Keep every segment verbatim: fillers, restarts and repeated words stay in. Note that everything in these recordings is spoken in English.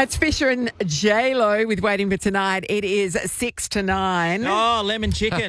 It's Fisher and J-Lo with Waiting for Tonight. It is six to nine. Oh, lemon chicken.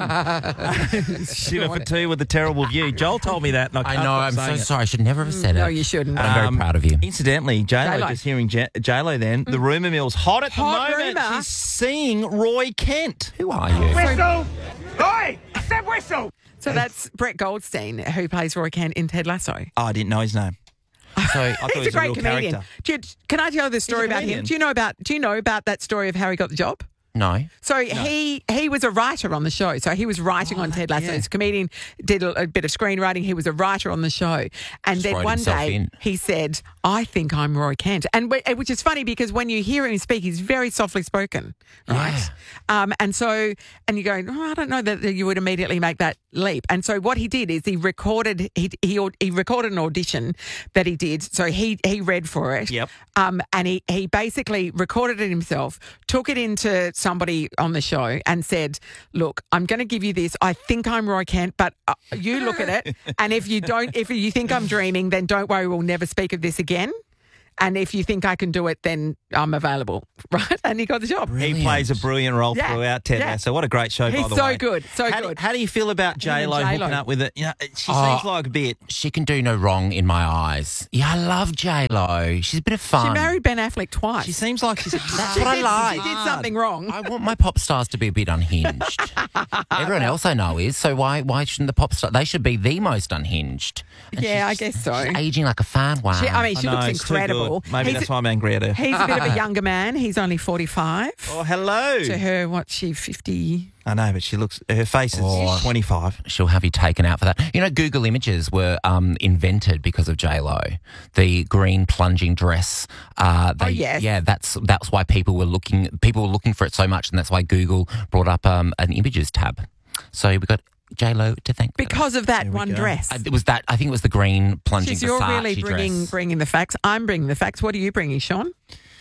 Shiver for two with a terrible view. Joel told me that. And I, I can't know. stop I'm so saying it. sorry. I should never have said No, it. you shouldn't. But I'm very Um, proud of you. Incidentally, J-Lo, J-Lo. just hearing J- J-Lo then, the rumour mill's hot at the Hot moment. rumour? She's seeing Roy Kent. Who are you? Whistle! Oi! I said whistle! So that's Brett Goldstein, who plays Roy Kent in Ted Lasso. Oh, I didn't know his name. So I thought he He's was a great real comedian. character. Do you, can I tell the story a about him? comedian. Do you know about Do you know about that story of how he got the job? no. So he he was a writer on the show. So he was writing on Ted Lasso. yeah. He's a comedian, did a, a bit of screenwriting. He was a writer on the show. And Just then wrote one himself day in. he said, I think I'm Roy Kent. And wh- which is funny because when you hear him speak, he's very softly spoken, right? Um, and so, and you go, oh, I don't know that you would immediately make that leap. And so what he did is he recorded, he he, he recorded an audition that he did. So he he read for it. Yep. Um, and he, he basically recorded it himself, took it into somebody on the show and said, look, I'm going to give you this. I think I'm Roy Kent, but uh, you look at it. And if you don't, if you think I'm dreaming, then don't worry, we'll never speak of this again. And if you think I can do it, then I'm available, right? And he got the job. He plays a brilliant role Yeah, throughout Ted yeah. Lasso. What a great show, He's by the so way. good, so how good. Do, how do you feel about J-Lo J-Lo. hooking up with it? You know, she Oh. seems like a bit... She can do no wrong in my eyes. Yeah, I love J-Lo. She's a bit of fun. She married Ben Affleck twice. She seems like she's... That's She what I did- like. She did something wrong. I want my pop stars to be a bit unhinged. Everyone else I know is, so why why shouldn't the pop star? They should be the most unhinged. And Yeah, she's- I guess so. She's aging like a fan. Wow. She, I mean, she I know, looks it's too good. incredible. Maybe He's- that's why I'm angry at her. He's a bit of a younger man. He's only forty-five. Oh, hello. To her, what's she, fifty? I know, but she looks... Her face is Oh. twenty-five. She'll have you taken out for that. You know, Google Images were um, invented because of J-Lo. The green plunging dress. Uh, they, Oh, yes. Yeah, that's that's why people were looking. People were looking for it so much, and that's why Google brought up um, an Images tab. So we got J-Lo to thank for that. Because of that we one go. dress. Uh, It was that. I think it was the green plunging Jeez, you're Versace really bringing dress. bringing the facts. I'm bringing the facts. What are you bringing, Sean?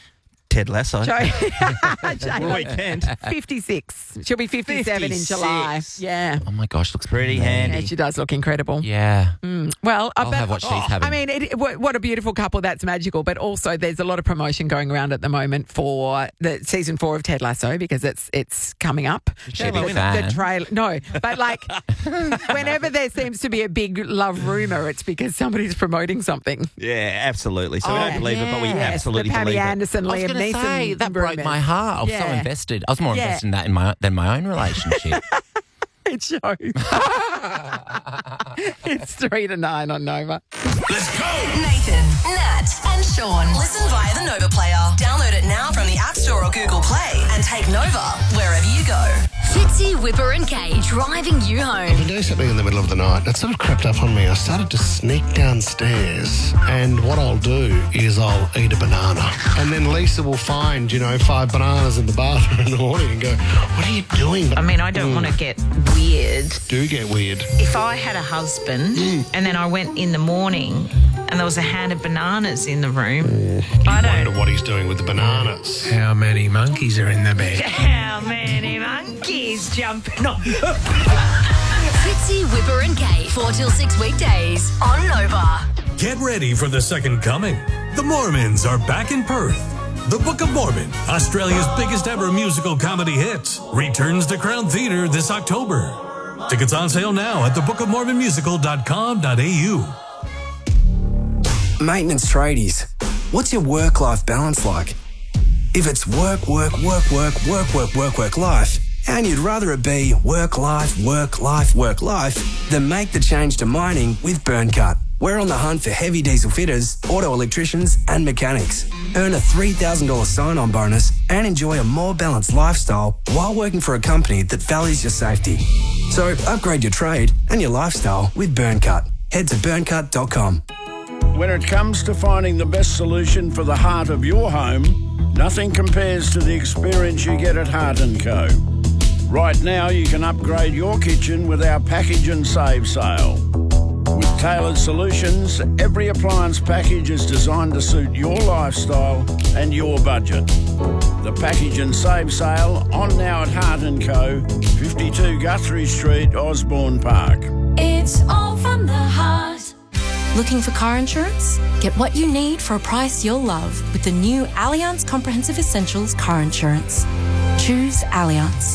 Ted Lasso. Joe, Roy Kent. fifty-six. She'll be fifty-seven in July. fifty-six. Yeah. Oh my gosh, looks Pretty amazing. handy. Yeah, she does look incredible. Yeah. Well, I I'll bet- have what she's oh, having. I mean, it, what, what a beautiful couple. That's magical. But also, there's a lot of promotion going around at the moment for the season four of Ted Lasso because it's it's coming up. She a the, big the, fan. the trailer, no, but like whenever there seems to be a big love rumor, it's because somebody's promoting something. Yeah, absolutely. So we Oh, don't believe it, but we Yes, absolutely the Pammy believe Anderson, I was Liam going to Neeson. say that broke rumor. my heart. I was so Yeah. invested. I was more Yeah. invested in that in my than my own relationship. It shows. It's three to nine on Nova. Let's go! Nathan, Nat, and Sean. Listen via the Nova player. Download it now from the App Store or Google Play and take Nova wherever you go. Fitzy, Whipper and Kate driving you home. To do something in the middle of the night, it sort of crept up on me. I started to sneak downstairs, and what I'll do is I'll eat a banana. And then Lisa will find, you know, five bananas in the bathroom in the morning and go, what are you doing? I mean, I don't want to get weird. Do get weird. If I had a husband and then I went in the morning and there was a hand of bananas in the room, I Wonder don't... what he's doing with the bananas. How many monkeys are in the bed? How many monkeys jumping on... Fitzy, Whipper and Kate, four till six weekdays on Nova. Get ready for the second coming. The Mormons are back in Perth. The Book of Mormon, Australia's biggest ever musical comedy hit, returns to Crown Theatre this October. Tickets on sale now at the book of mormon musical dot com dot a u. Maintenance tradies, what's your work-life balance like? If it's work, work, work, work, work, work, work, work, life, and you'd rather it be work, life, work, life, work, life, then make the change to mining with BurnCut. We're on the hunt for heavy diesel fitters, auto electricians, and mechanics. Earn a three thousand dollars sign-on bonus and enjoy a more balanced lifestyle while working for a company that values your safety. So upgrade your trade and your lifestyle with BurnCut. Head to burn cut dot com. When it comes to finding the best solution for the heart of your home, nothing compares to the experience you get at Heart and Co. Right now, you can upgrade your kitchen with our package and save sale. With tailored solutions, every appliance package is designed to suit your lifestyle and your budget. The package and save sale on now at Heart and Co, fifty-two Guthrie Street, Osborne Park. It's all from the heart. Looking for car insurance? Get what you need for a price you'll love with the new Allianz Comprehensive Essentials Car Insurance. Choose Allianz.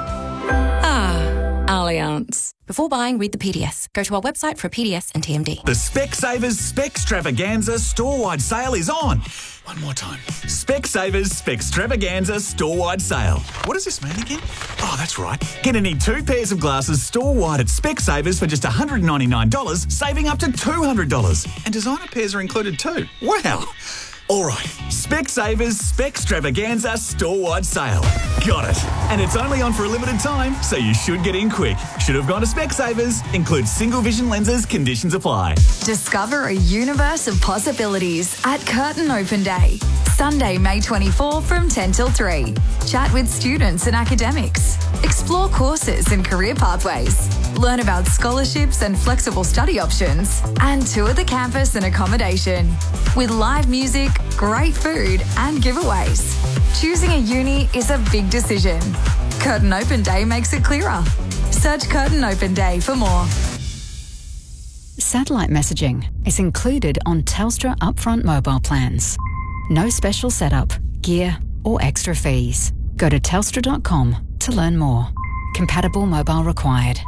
Ah, Allianz. Before buying, read the P D S. Go to our website for a P D S and T M D. The Specsavers Spextravaganza store-wide sale is on. One more time. Specsavers Spextravaganza store-wide sale. What does this mean again? Oh, that's right. Get any two pairs of glasses store-wide at Specsavers for just one hundred ninety-nine dollars, saving up to two hundred dollars. And designer pairs are included too. Wow. All right, Specsavers Spextravaganza store-wide sale. Got it. And it's only on for a limited time, so you should get in quick. Should have gone to Specsavers. Includes single vision lenses. Conditions apply. Discover a universe of possibilities at Curtin Open Day. Sunday, May twenty-fourth from ten till three. Chat with students and academics. Explore courses and career pathways. Learn about scholarships and flexible study options. And tour the campus and accommodation. With live music, great food and giveaways. Choosing a uni is a big decision. Curtin Open Day makes it clearer. Search Curtin Open Day for more. Satellite messaging is included on Telstra upfront mobile plans. No special setup, gear or extra fees. Go to telstra dot com to learn more. Compatible mobile required.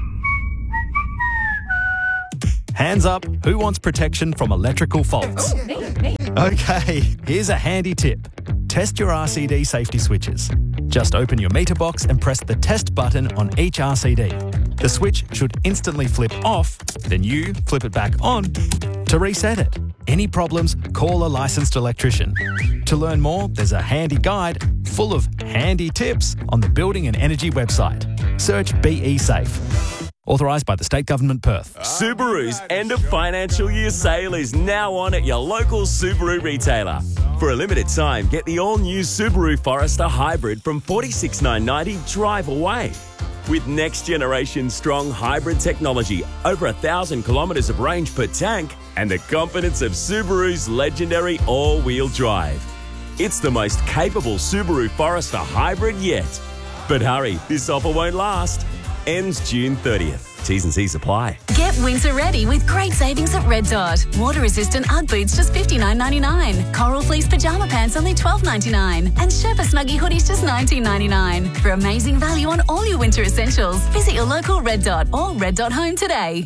Hands up, who wants protection from electrical faults? Oh, me, me. Okay, here's a handy tip. Test your R C D safety switches. Just open your meter box and press the test button on each R C D. The switch should instantly flip off, then you flip it back on to reset it. Any problems, call a licensed electrician. To learn more, there's a handy guide full of handy tips on the Building and Energy website. Search B E Safe. Authorised by the State Government, Perth. Subaru's end of financial year sale is now on at your local Subaru retailer. For a limited time, get the all-new Subaru Forester Hybrid from forty-six thousand nine hundred dollars drive away. With next-generation strong hybrid technology, over a thousand kilometres of range per tank, and the confidence of Subaru's legendary all-wheel drive. It's the most capable Subaru Forester Hybrid yet. But hurry, this offer won't last. Ends June thirtieth. T's and C's apply. Get winter ready with great savings at Red Dot. Water-resistant Ugg boots just fifty-nine ninety-nine. Coral fleece pyjama pants only twelve ninety-nine. And Sherpa Snuggie hoodies just nineteen ninety-nine. For amazing value on all your winter essentials, visit your local Red Dot or Red Dot Home today.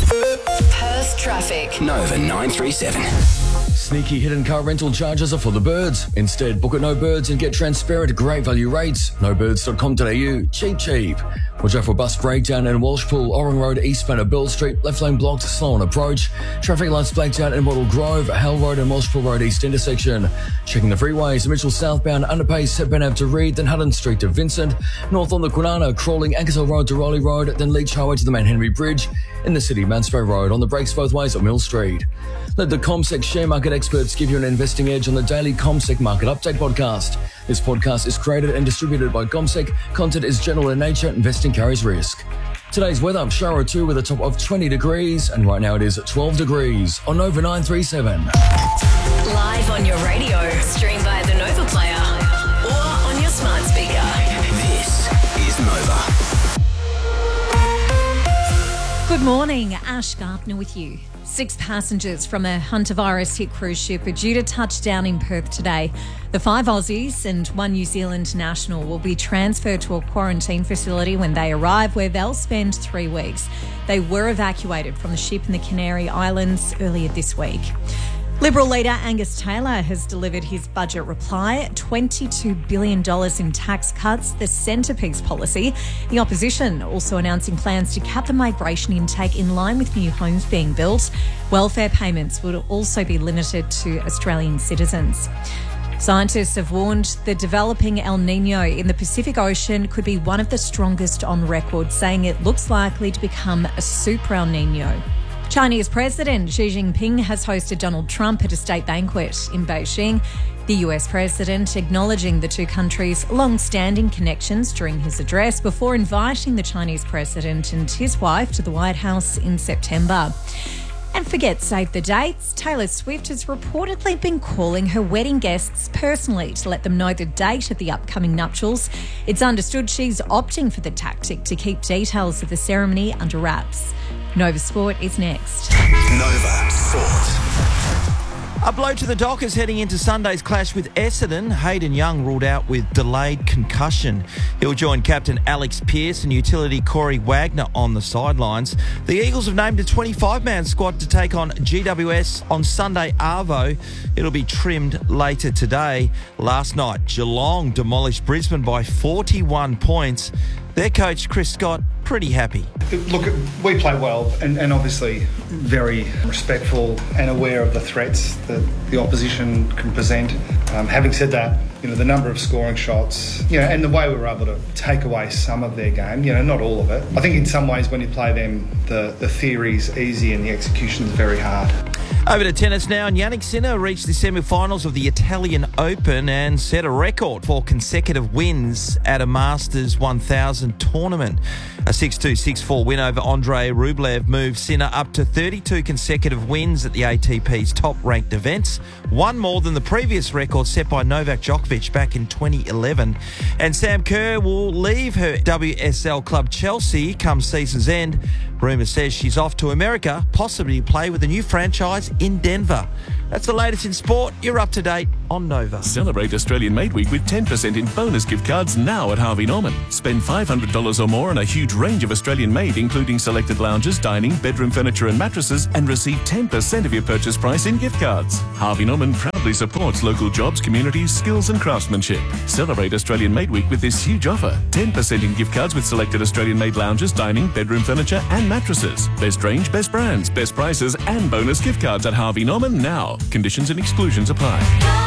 Perth traffic. Nova nine three seven. Sneaky hidden car rental charges are for the birds. Instead, book at No Birds and get transparent, great value rates. no birds dot com dot a u. Cheap, cheap. Watch out for bus breakdown in Walshpool, Orring Road, eastbound of Bill Street. Left lane blocked, slow on approach. Traffic lights blacked out in Wattle Grove, Hell Road and Walshpool Road east intersection. Checking the freeways, Mitchell southbound, underpace, Hepburn Ave to Reed, then Hutton Street to Vincent. North on the Kwinana, crawling Ankersville Road to Rowley Road, then Leach Highway to the Mount Henry Bridge. In the city, Mansfield Road on the brakes both ways at Mill Street. Let the CommSec share market experts give you an investing edge on the daily CommSec Market Update podcast. This podcast is created and distributed by CommSec. Content is general in nature. Investing carries risk. Today's weather, shower or two with a top of twenty degrees, and right now it is twelve degrees on Nova nine three seven. Live on your radio, stream via the Nova Player or on your smart speaker. This is Nova. Good morning, Ash Gardner with you. Six passengers from a Huntervirus-hit cruise ship are due to touch down in Perth today. The five Aussies and one New Zealand national will be transferred to a quarantine facility when they arrive, where they'll spend three weeks. They were evacuated from the ship in the Canary Islands earlier this week. Liberal leader Angus Taylor has delivered his budget reply, twenty-two billion dollars in tax cuts, the centrepiece policy. The opposition also announcing plans to cap the migration intake in line with new homes being built. Welfare payments would also be limited to Australian citizens. Scientists have warned the developing El Niño in the Pacific Ocean could be one of the strongest on record, saying it looks likely to become a super El Niño. Chinese President Xi Jinping has hosted Donald Trump at a state banquet in Beijing. The U S President acknowledging the two countries' long-standing connections during his address before inviting the Chinese President and his wife to the White House in September. And forget save the dates, Taylor Swift has reportedly been calling her wedding guests personally to let them know the date of the upcoming nuptials. It's understood she's opting for the tactic to keep details of the ceremony under wraps. Nova Sport is next. Nova Sport. A blow to the Dockers heading into Sunday's clash with Essendon. Hayden Young ruled out with delayed concussion. He'll join captain Alex Pearce and utility Corey Wagner on the sidelines. The Eagles have named a twenty-five man squad to take on G W S on Sunday Arvo. It'll be trimmed later today. Last night, Geelong demolished Brisbane by forty-one points. Their coach, Chris Scott, pretty happy. Look, we play well and, and obviously very respectful and aware of the threats that the opposition can present. Um, having said that, you know, the number of scoring shots, you know, and the way we were able to take away some of their game, you know, not all of it. I think in some ways when you play them, the, the theory's easy and the execution's very hard. Over to tennis now, and Yannick Sinner reached the semi-finals of the Italian Open and set a record for consecutive wins at a Masters one thousand tournament. A six two, six four win over Andrei Rublev moved Sinner up to thirty-two consecutive wins at the A T P's top-ranked events, one more than the previous record set by Novak Djokovic back in twenty eleven. And Sam Kerr will leave her W S L club Chelsea come season's end. Rumour says she's off to America, possibly play with a new franchise in Denver. That's the latest in sport. You're up to date on Nova. Celebrate Australian Made Week with ten percent in bonus gift cards now at Harvey Norman. Spend five hundred dollars or more on a huge range of Australian made, including selected lounges, dining, bedroom furniture and mattresses, and receive ten percent of your purchase price in gift cards. Harvey Norman proudly supports local jobs, communities, skills and craftsmanship. Celebrate Australian Made Week with this huge offer. ten percent in gift cards with selected Australian made lounges, dining, bedroom furniture and mattresses. Best range, best brands, best prices and bonus gift cards at Harvey Norman now. Conditions and exclusions apply.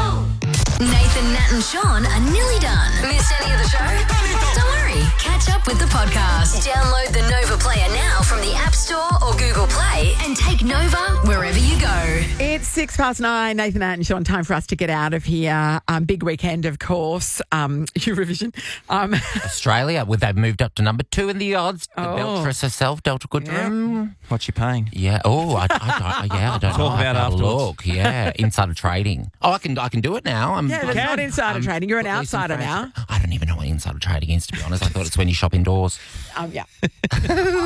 Nathan, Nat and Sean are nearly done. Missed any of the show? Don't worry. Catch up with the podcast. Download the Nova Player now from the App Store or Google Play and take Nova wherever you go. It's six past nine. Nathan, Nat and Sean, time for us to get out of here. Um, big weekend, of course. Um, Eurovision. Um, Australia, well, they've moved up to number two in the odds. The Oh. Beltress herself, Delta Goodrum. What's she paying? Yeah. Oh, I, I don't. Yeah, I don't Talk know. about I've got to afterwards. Look, yeah, insider trading. Oh, I can. I can do it now. I'm, yeah, that's I'm- not insider I'm trading. You're an at least in outsider France. now. I don't even know what insider trading is, to be honest. I thought it's when you shop indoors. Um, yeah. I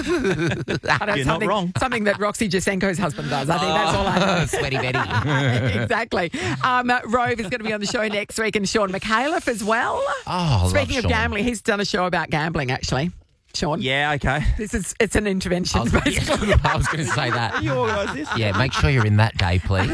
know, You're not something, wrong. Something that Roxy Jasenko's husband does. I think that's all I know. Sweaty Betty. Exactly. Um, Rove is going to be on the show next week, and Sean McAuliffe as well. Oh, I love Speaking of Sean. gambling, he's done a show about gambling, actually. Sean. Yeah, okay. This is it's an intervention. I was, basically. I was going to say that. You organised this? Yeah, make sure you're in that day, please.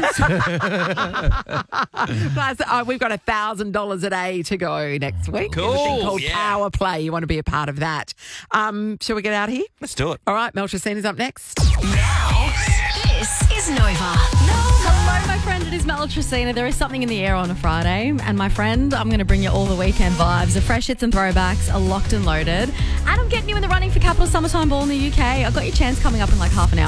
Plus, uh, we've got a thousand dollars a day to go next week. Cool, There's a thing called yeah. Power Play. You want to be a part of that? Um, shall we get out of here? Let's do it. All right, Mel Tracina's up next. Now, this is Nova. Hello, my friend. It is Mel Tracina. There is something in the air on a Friday. And my friend, I'm going to bring you all the weekend vibes. The fresh hits and throwbacks are locked and loaded. And I'm getting you in the running for Capital Summertime Ball in the U K. I've got your chance coming up in like half an hour.